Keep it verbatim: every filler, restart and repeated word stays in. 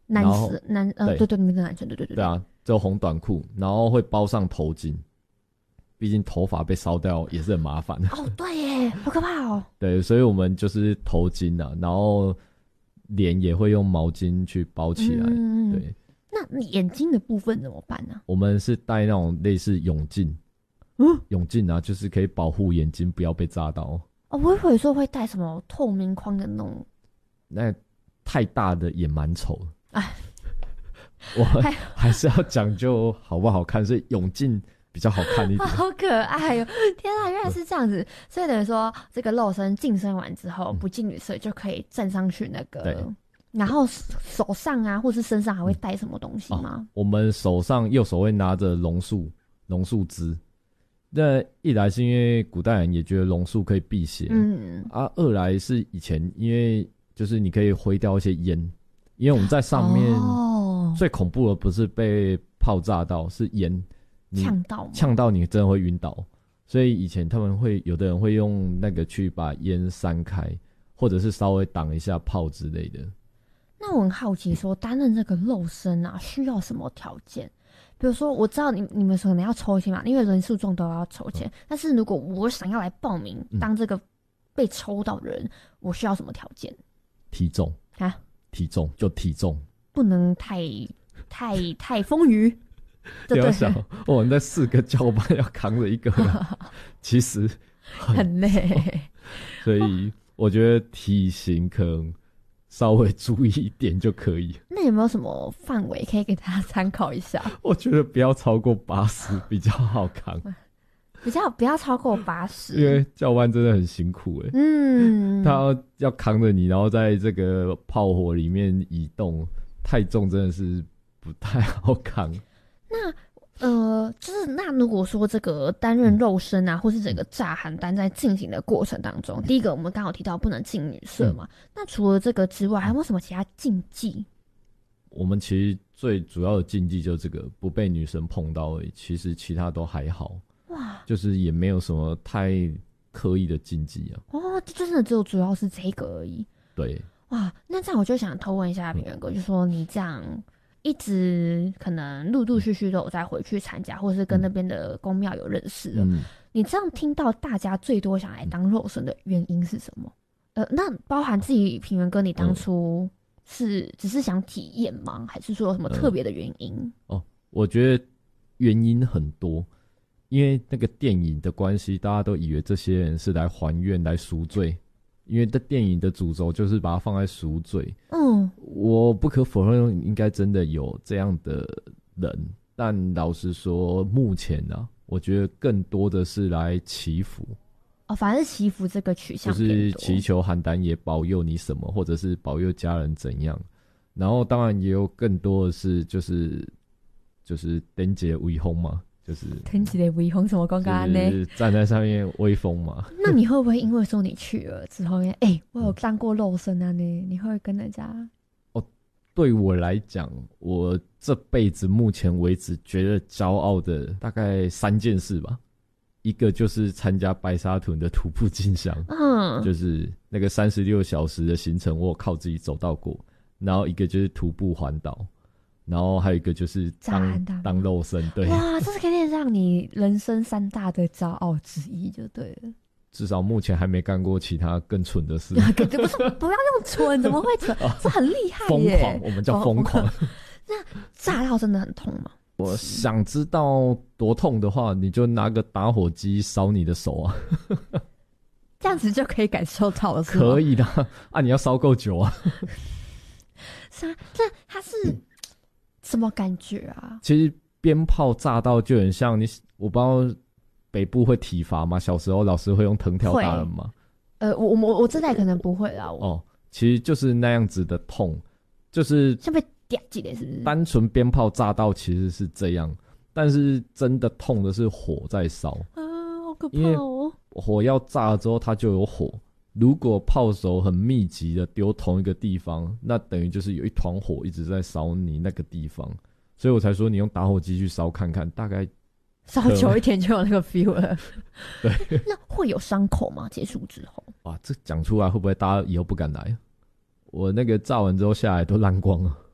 男生男呃对对对，男生对对对对啊，就红短裤，然后会包上头巾，毕竟头发被烧掉也是很麻烦。 哦，对耶，好可怕哦。 对，所以我们就是头巾啊，然后脸也会用毛巾去包起来。嗯、对， 那眼睛的部分怎么办呢？ 我们是戴那种类似泳镜，嗯，泳镜啊，就是可以保护眼睛不要被炸到。 哦，我以为说会戴什么透明框的那种， 那太大的也蛮丑的。哎，我还是要讲究好不好看，所以泳镜比较好看一点。 好可爱哟、哦！天啊，原来是这样子，所以等于说这个肉身净身完之后，不近女色就可以站上去那个，然后手上啊，或是身上还会带什么东西吗？ 哦、我们手上右手会拿着榕树，榕树枝。那一来是因为古代人也觉得榕树可以辟邪，嗯啊，二来是以前因为就是你可以挥掉一些烟，因为我们在上面、哦、最恐怖的不是被炮炸到，是烟呛到， 呛到你真的会晕倒，所以以前他们会有的人会用那个去把烟散开，或者是稍微挡一下炮之类的。 那我很好奇说，担任这个肉身啊，需要什么条件？比如说，我知道你你们可能要抽签嘛，因为人数众都要抽签、嗯。但是如果我想要来报名当这个被抽到的人，嗯、我需要什么条件？ 体重啊，体重就体重， 不能太太太丰腴。 对不对？想，我们那四个教班要扛着一个人，其实 很, 很累， 所以我觉得体型可能稍微注意一点就可以。 那有没有什么范围可以给大家参考一下？ 我觉得不要超过八十比较好扛， 比较不要超过八十， 因为教官真的很辛苦哎、欸。嗯，他要要扛着你，然后在这个炮火里面移动，太重真的是不太好扛。 那呃，就是那如果说这个担任肉身啊，嗯、或是整个炸邯郸在进行的过程当中，嗯、第一个我们刚好提到不能近女色嘛，嗯、那除了这个之外，还有没有什么其他禁忌？ 我们其实最主要的禁忌就是这个不被女生碰到而已，其实其他都还好。哇，就是也没有什么太刻意的禁忌啊。 哦，真的只有主要是这个而已。 对。 哇，那这样我就想偷问一下平原哥，嗯、就说你这样。一直可能陆陆续续都有再回去参加，或者是跟那边的宫庙有认识了。嗯、你这样听到大家最多想来当肉身的原因是什么？呃，那包含自己平原哥，你当初是只是想体验吗？还是说有什么特别的原因？ 呃、哦，我觉得原因很多，因为那个电影的关系，大家都以为这些人是来还愿、来赎罪。因为这电影的主轴就是把它放在赎罪，嗯，我不可否认，应该真的有这样的人，但老实说，目前啊，我觉得更多的是来祈福， 哦，反正是祈福这个取向， 就是祈求邯郸爷保佑你什么，或者是保佑家人怎样，然后当然也有更多的是就是就是灯节威风嘛。就是天气的威风什么公干呢？ 就是站在上面威风嘛。 那你会不会因为说你去了之后，哎、欸，我有当过肉身啊呢？你会跟人家？ 哦，对我来讲，我这辈子目前为止觉得骄傲的大概三件事吧。一个就是参加白沙屯的徒步进香，嗯，就是那个三十六小时的行程，我有靠自己走到过。然后一个就是徒步环岛。然后还有一个就是当当肉身，对， 哇，这是可以让你人生三大的骄傲之一，就对了。 至少目前还没干过其他更蠢的事。 不是，不要用蠢，怎么会蠢？这很厉害耶！ 疯狂，我们叫疯狂。 那炸到真的很痛吗？ 我想知道多痛的话，你就拿个打火机烧你的手啊， 这样子就可以感受到了，是吗？ 可以的啊，你要烧够久啊。 是啊，这它是。什么感觉啊？ 其实鞭炮炸到就很像你，我不知道北部会体罚吗？小时候老师会用藤条打人吗？ 呃，我我我这代可能不会啦。 哦，其实就是那样子的痛，就是像被嗲起来，是不是？ 单纯鞭炮炸到其实是这样，但是真的痛的是火在烧啊，好可怕哦！因为火要炸了之后，它就有火。如果炮手很密集的丢同一个地方，那等于就是有一团火一直在烧你那个地方，所以我才说你用打火机去烧看看，大概烧久一点就有那个 feel 了。 对， 那会有伤口吗？结束之后？ 哇，这讲出来会不会大家以后不敢来？我那个炸完之后下来都烂光了。